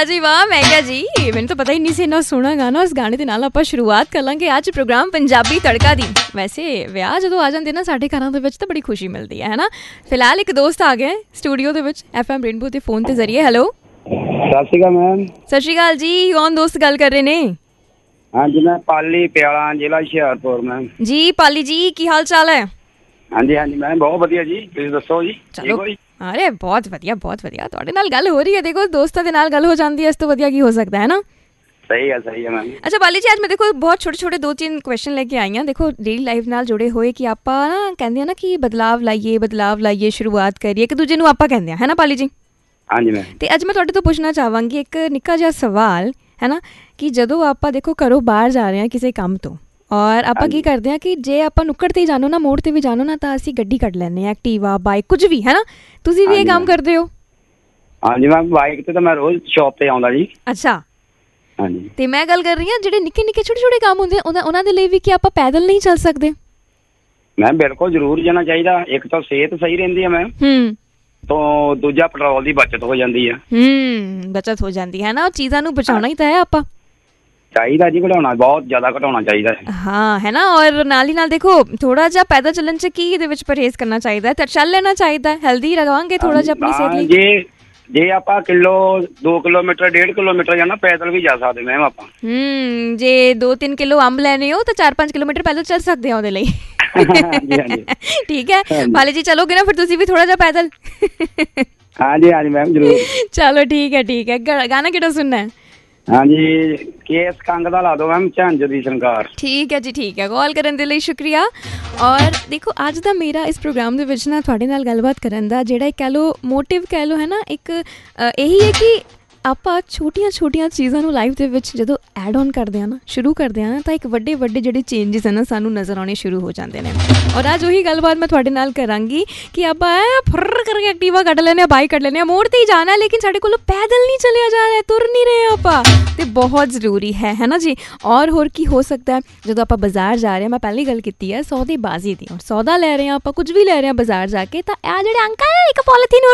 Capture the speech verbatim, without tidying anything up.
ਵਾਹ ਜੀ ਵਾਹ। ਮੈਂ ਕਿਹਾ ਜੀ ਮੈਨੂੰ ਤਾਂ ਪਤਾ ਹੀ ਨਹੀਂ ਸੀ ਇੰਨਾ ਸੋਹਣਾ ਗਾਣਾ। ਉਸ ਗਾਣੇ ਦੇ ਨਾਲ ਆਪਾਂ ਸ਼ੁਰੂਆਤ ਕਰ ਲਾਂਗੇ ਅੱਜ ਪ੍ਰੋਗਰਾਮ ਪੰਜਾਬੀ ਤੜਕਾ ਦੀ। ਵੈਸੇ ਵਿਆਹ ਜਦੋਂ ਆ ਜਾਂਦੇ ਨਾ ਸਾਡੇ ਘਰਾਂ ਦੇ ਵਿੱਚ ਤਾਂ ਬੜੀ ਖੁਸ਼ੀ ਮਿਲਦੀ ਹੈ, ਹੈ ਨਾ। ਫਿਲਹਾਲ ਇੱਕ ਦੋਸਤ ਆ ਗਏ ਸਟੂਡੀਓ ਦੇ ਵਿੱਚ ਐਫ ਐਮ ਰੇਨਬੋ ਦੇ ਫੋਨ ਦੇ ਜ਼ਰੀਏ। ਹੈਲੋ, ਸਤਿ ਸ਼੍ਰੀ ਅਕਾਲ ਮੈਮ। ਸਤਿ ਸ਼੍ਰੀ ਅਕਾਲ ਜੀ। ਕੌਣ ਦੋਸਤ ਗੱਲ ਕਰ ਰਹੇ ਨੇ? ਹਾਂਜੀ ਮੈਂ ਪਾਲੀ ਪਿਆਲਾ ਜ਼ਿਲ੍ਹਾ ਹੁਸ਼ਿਆਰਪੁਰ ਮੈਮ। ਜੀ ਪਾਲੀ ਜੀ, ਕੀ ਹਾਲ ਚਾਲ ਹੈ? ਹਾਂਜੀ ਹਾਂਜੀ ਮੈਮ ਬਹੁਤ ਵਧੀਆ ਜੀ, ਤੁਸੀਂ ਦੱਸੋ ਜੀ। ਚਲੋ, ਅਰੇ ਬਹੁਤ ਵਧੀਆ ਬਹੁਤ ਵਧੀਆ। ਤੁਹਾਡੇ ਨਾਲ ਗੱਲ ਹੋ ਰਹੀ ਹੈ, ਦੇਖੋ ਦੋਸਤਾਂ ਦੇ ਨਾਲ ਗੱਲ ਹੋ ਜਾਂਦੀ ਹੈ, ਇਸ ਤੋਂ ਵਧੀਆ ਕੀ ਹੋ ਸਕਦਾ ਹੈ ਨਾ। ਸਹੀ ਹੈ ਸਹੀ ਹੈ ਮੈਮ। ਅੱਛਾ ਪਾਲੀ ਜੀ, ਅੱਜ ਮੈਂ ਦੇਖੋ ਬਹੁਤ ਛੋਟੇ ਛੋਟੇ ਦੋ ਤਿੰਨ ਕੁਐਸਚਨ ਲੈ ਕੇ ਆਈ ਹਾਂ। ਦੇਖੋ ਡੇਲੀ ਲਾਈਫ ਨਾਲ ਜੁੜੇ ਹੋਏ ਕਿ ਆਪਾਂ ਨਾ ਕਹਿੰਦੇ ਆ ਨਾ ਕਿ ਬਦਲਾਵ ਲਾਈਏ ਬਦਲਾਵ ਲਾਈਏ ਸ਼ੁਰੂਆਤ ਕਰੀਏ, ਇੱਕ ਦੂਜੇ ਨੂੰ ਆਪਾਂ ਕਹਿੰਦੇ ਆ, ਹੈ ਨਾ ਪਾਲੀ ਜੀ। ਹਾਂਜੀ ਮੈਮ। ਤੇ ਅੱਜ ਮੈਂ ਤੁਹਾਡੇ ਤੋਂ ਪੁੱਛਣਾ ਚਾਹਾਂਗੀ ਇੱਕ ਨਿੱਕਾ ਜਿਹਾ ਸਵਾਲ, ਹੈ ਨਾ, ਕਿ ਜਦੋਂ ਆਪਾਂ ਦੇਖੋ ਘਰੋਂ ਬਾਹਰ ਜਾ ਰਹੇ ਹਾਂ ਕਿਸੇ ਕੰਮ ਤੋਂ, ਔਰ ਆਪਾਂ ਕੀ ਕਰਦੇ ਹਾਂ ਕਿ ਜੇ ਆਪਾਂ ਨੁੱਕੜ 'ਤੇ ਜਾਣੋ ਨਾ, ਮੋੜ 'ਤੇ ਵੀ ਜਾਣੋ ਨਾ, ਤਾਂ ਅਸੀਂ ਗੱਡੀ ਕੱਢ ਲੈਂਦੇ ਹਾਂ, ਐਕਟੀਵਾ ਬਾਈਕ ਕੁਝ ਵੀ, ਹੈ ਨਾ। ਤੁਸੀਂ ਵੀ ਇਹ ਕੰਮ ਕਰਦੇ ਹੋ? ਹਾਂਜੀ ਮੈਮ, ਬਾਈਕ 'ਤੇ ਤਾਂ ਮੈਂ ਰੋਜ਼ ਸ਼ੌਪ 'ਤੇ ਆਉਂਦਾ ਜੀ। ਅੱਛਾ। ਹਾਂਜੀ। ਤੇ ਮੈਂ ਗੱਲ ਕਰ ਰਹੀ ਹਾਂ ਜਿਹੜੇ ਨਿੱਕੇ ਨਿੱਕੇ ਛੋਟੇ ਛੋਟੇ ਕੰਮ ਹੁੰਦੇ ਉਹਨਾਂ ਉਹਨਾਂ ਦੇ ਲਈ ਵੀ ਕੀ ਆਪਾਂ ਪੈਦਲ ਨਹੀਂ ਚੱਲ ਸਕਦੇ? ਮੈਮ ਬਿਲਕੁਲ ਜ਼ਰੂਰ ਜਾਣਾ ਚਾਹੀਦਾ। ਇੱਕ ਤਾਂ ਸਿਹਤ ਸਹੀ ਰਹਿੰਦੀ ਹੈ ਮੈਮ, ਹੂੰ, ਤੋਂ ਦੂਜਾ ਪੈਟਰੋਲ ਦੀ ਬਚਤ ਹੋ ਜਾਂਦੀ ਹੈ। ਹੂੰ, ਬਚਤ ਹੋ ਜਾਂਦੀ ਹੈ ਨਾ। ਉਹ ਚੀਜ਼ਾਂ ਨੂੰ ਬਚਾਉਣਾ ਹੀ ਤਾਂ ਹੈ ਆਪਾਂ। ਚਾਹੀਦਾ ਜੀ, ਘਟਾਉਣਾ ਬਹੁਤ ਜ਼ਿਆਦਾ ਘਟਾਉਣਾ ਚਾਹੀਦਾ ਹੈ। ਹਾਂ, ਹੈ ਨਾ। ਔਰ ਨਾਲ ਹੀ ਨਾਲ ਦੇਖੋ ਥੋੜਾ ਜਿਹਾ ਪੈਦਲ ਚੱਲਣ 'ਚ ਕੀ ਇਹਦੇ ਵਿੱਚ ਪਰਹੇਜ਼ ਕਰਨਾ ਚਾਹੀਦਾ, ਤਾਂ ਚੱਲ ਲੈਣਾ ਚਾਹੀਦਾ, ਹੈਲਦੀ ਰਹਾਂਗੇ ਥੋੜਾ ਜਿਹਾ ਆਪਣੀ ਸਿਹਤ ਲਈ। ਜੇ ਜੇ ਆਪਾਂ ਕਿਲੋ ਦੋ ਕਿਲੋਮੀਟਰ ਡੇਢ ਕਿਲੋਮੀਟਰ ਜਾਣਾ ਪੈਦਲ ਵੀ ਜਾ ਸਕਦੇ ਮੈਮ ਆਪਾਂ। ਹੂੰ, ਜੇ ਦੋ ਤਿੰਨ ਕਿਲੋ ਅੰਬ ਲੈਣੇ ਹੋ ਤਾਂ ਚਾਰ ਪੰਜ ਕਿਲੋਮੀਟਰ ਪੈਦਲ ਚੱਲ ਸਕਦੇ ਆ ਉਹਦੇ ਲਈ। ਹਾਂਜੀ ਹਾਂਜੀ ਠੀਕ ਹੈ ਪਾਲੀ ਜੀ, ਚਲੋਗੇ ਨਾ ਫਿਰ ਤੁਸੀਂ ਵੀ ਥੋੜਾ ਜਿਹਾ ਪੈਦਲ? ਹਾਂਜੀ ਹਾਂਜੀ ਮੈਮ ਜ਼ਰੂਰ। ਚਲੋ ਠੀਕ ਹੈ ਠੀਕ ਹੈ। ਗਾਣਾ ਕਿਹੜਾ ਸੁਣਨਾ ਹੈ? ਹਾਂਜੀ ਕੇਸ ਕੰਗ ਦਾ ਲਾ ਦਿਓ ਮੈਮ, ਝੰਜ ਦੀ ਸ਼ਿੰਗਾਰ। ਠੀਕ ਹੈ ਜੀ ਠੀਕ ਹੈ। ਕਾਲ ਕਰਨ ਦੇ ਲਈ ਸ਼ੁਕਰੀਆ। ਔਰ ਦੇਖੋ ਅੱਜ ਦਾ ਮੇਰਾ ਇਸ ਪ੍ਰੋਗਰਾਮ ਦੇ ਵਿੱਚ ਨਾ ਤੁਹਾਡੇ ਨਾਲ ਗੱਲਬਾਤ ਕਰਨ ਦਾ ਜਿਹੜਾ ਕਹਿ ਲਓ ਮੋਟਿਵ ਕਹਿ ਲਓ, ਹੈ ਨਾ, ਇੱਕ ਇਹੀ ਹੈ ਕਿ ਆਪਾਂ ਛੋਟੀਆਂ ਛੋਟੀਆਂ ਚੀਜ਼ਾਂ ਨੂੰ ਲਾਈਫ ਦੇ ਵਿੱਚ ਜਦੋਂ ਐਡ ਔਨ ਕਰਦੇ ਹਾਂ ਨਾ, ਸ਼ੁਰੂ ਕਰਦੇ ਹਾਂ ਨਾ, ਤਾਂ ਇੱਕ ਵੱਡੇ ਵੱਡੇ ਜਿਹੜੇ ਚੇਂਜਸ ਹੈ ਨਾ ਸਾਨੂੰ ਨਜ਼ਰ ਆਉਣੇ ਸ਼ੁਰੂ ਹੋ ਜਾਂਦੇ ਨੇ। ਔਰ ਅੱਜ ਉਹੀ ਗੱਲਬਾਤ ਮੈਂ ਤੁਹਾਡੇ ਨਾਲ ਕਰਾਂਗੀ ਕਿ ਆਪਾਂ ਐ ਫਰ ਕਰਕੇ ਐਕਟੀਵਾ ਕੱਢ ਲੈਂਦੇ ਹਾਂ, ਬਾਈਕ ਕੱਢ ਲੈਂਦੇ ਹਾਂ, ਮੋੜ 'ਤੇ ਹੀ ਜਾਣਾ, ਲੇਕਿਨ ਸਾਡੇ ਕੋਲੋਂ ਪੈਦਲ ਨਹੀਂ ਚੱਲਿਆ ਜਾ ਰਿਹਾ, ਤੁਰ ਨਹੀਂ ਰਹੇ ਆਪਾਂ, ਅਤੇ ਬਹੁਤ ਜ਼ਰੂਰੀ ਹੈ, ਹੈ ਨਾ ਜੀ। ਔਰ ਹੋਰ ਕੀ ਹੋ ਸਕਦਾ ਹੈ ਜਦੋਂ ਆਪਾਂ ਬਾਜ਼ਾਰ ਜਾ ਰਹੇ ਹਾਂ, ਮੈਂ ਪਹਿਲੀ ਗੱਲ ਕੀਤੀ ਹੈ ਸੌਦੇਬਾਜ਼ੀ ਦੀ, ਔਰ ਸੌਦਾ ਲੈ ਰਹੇ ਹਾਂ ਆਪਾਂ, ਕੁਝ ਵੀ ਲੈ ਰਹੇ ਹਾਂ ਬਾਜ਼ਾਰ ਜਾ ਕੇ, ਤਾਂ ਇਹ ਜਿਹੜੇ ਅੰਕਲ ਇੱਕ ਪੋਲੀਥੀਨ